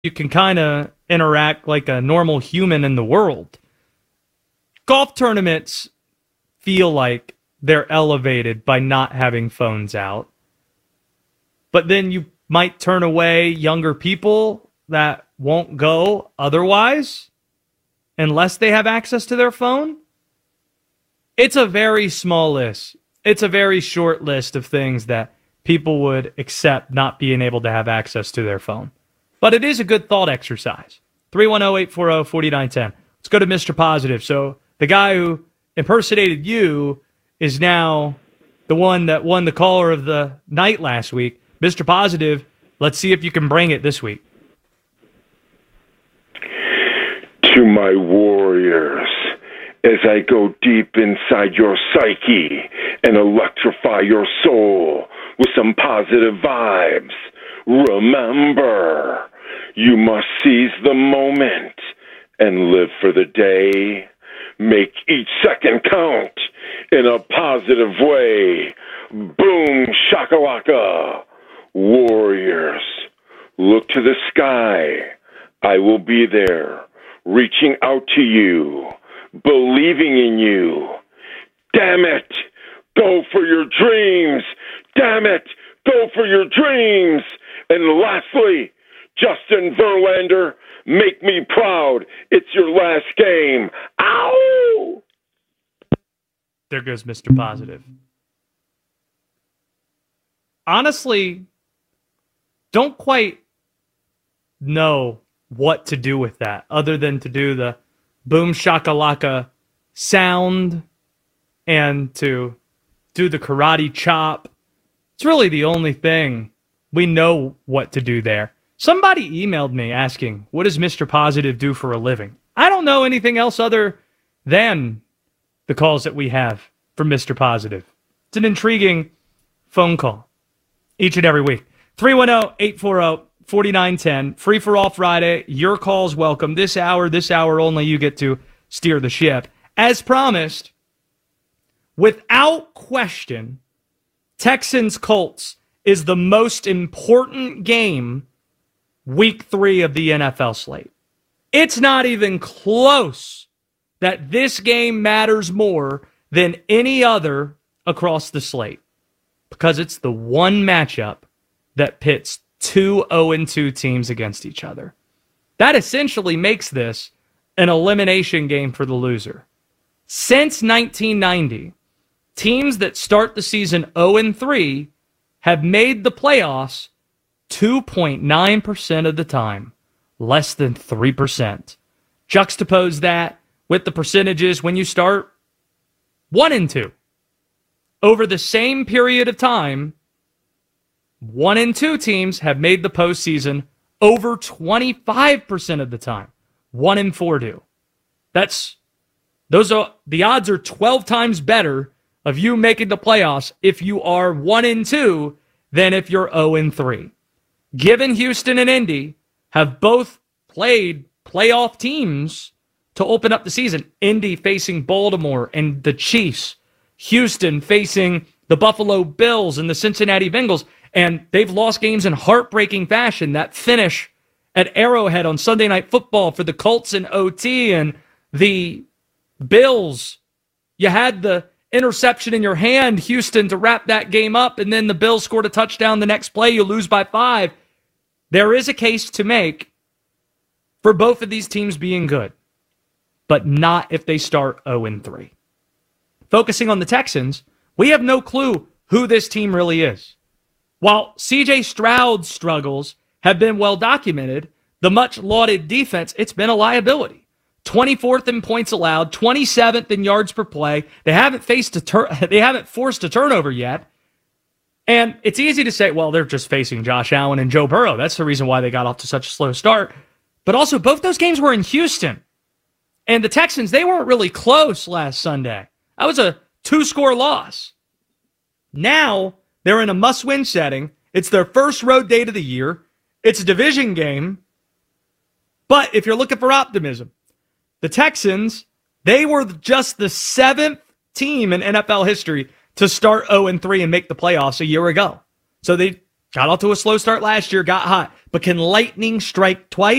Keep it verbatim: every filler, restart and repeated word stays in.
you can kind of interact like a normal human in the world. Golf tournaments feel like they're elevated by not having phones out. But then you might turn away younger people that won't go otherwise unless they have access to their phone. It's a very small list. It's a very short list of things that people would accept not being able to have access to their phone. But it is a good thought exercise. three one zero, eight four zero, four nine one zero. Let's go to Mister Positive. So the guy who impersonated you is now the one that won the caller of the night last week. Mister Positive, let's see if you can bring it this week. To my warriors, as I go deep inside your psyche and electrify your soul with some positive vibes, remember, you must seize the moment and live for the day. Make each second count in a positive way. Boom, shakalaka. Warriors, look to the sky. I will be there, reaching out to you, believing in you. Damn it, go for your dreams. Damn it, go for your dreams. And lastly, Justin Verlander, make me proud. It's your last game. Ow! There goes Mister Positive. Honestly, don't quite know what to do with that other than to do the boom shakalaka sound and to do the karate chop. It's really the only thing we know what to do there. Somebody emailed me asking, what does Mister Positive do for a living? I don't know anything else other than the calls that we have from Mister Positive. It's an intriguing phone call each and every week. three one zero, eight four zero, four nine one zero. Free for all Friday. Your call's welcome. This hour, this hour only, you get to steer the ship. As promised, without question, Texans-Colts is the most important game week three of the N F L slate. It's not even close that this game matters more than any other across the slate because it's the one matchup that pits two oh and two teams against each other. That essentially makes this an elimination game for the loser. Since nineteen ninety, teams that start the season oh and three have made the playoffs two point nine percent of the time, less than three percent. Juxtapose that with the percentages when you start one and two. Over the same period of time, one and two teams have made the postseason over twenty-five percent of the time. One and four do. That's those are the odds are twelve times better of you making the playoffs if you are one and two than if you're oh and three. Given Houston and Indy have both played playoff teams to open up the season, Indy facing Baltimore and the Chiefs, Houston facing the Buffalo Bills and the Cincinnati Bengals, and they've lost games in heartbreaking fashion. That finish at Arrowhead on Sunday Night Football for the Colts in O T and the Bills. You had the interception in your hand, Houston, to wrap that game up, and then the Bills scored a touchdown the next play. You lose by five. There is a case to make for both of these teams being good, but not if they start oh and three. Focusing on the Texans, we have no clue who this team really is. While C J Stroud's struggles have been well documented, the much-lauded defense, it's been a liability. twenty-fourth in points allowed, twenty-seventh in yards per play. They haven't faced a tur- they haven't forced a turnover yet. And it's easy to say, well, they're just facing Josh Allen and Joe Burrow. That's the reason why they got off to such a slow start. But also, both those games were in Houston. And the Texans, they weren't really close last Sunday. That was a two-score loss. Now, they're in a must-win setting. It's their first road date of the year. It's a division game. But if you're looking for optimism, the Texans, they were just the seventh team in N F L history to start oh and three and make the playoffs a year ago. So they Got off to a slow start last year, got hot. But can lightning strike twice?